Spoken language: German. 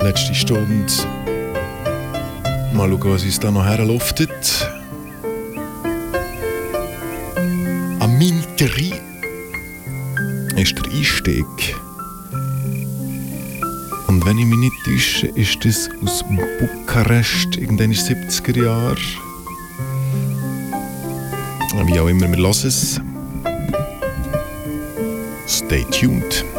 letzte Stunde. Mal schauen, was uns da noch herluftet. Am Minteri ist der Einstieg. Und wenn ich mich nicht täusche, ist das aus Bukarest, irgendwann in den 70er Jahren. Wie auch immer, wir hören es. Stay tuned.